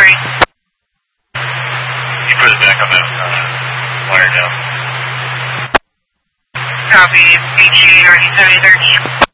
delivery. You put it back on that wire now. Copy. BG, ready 7030.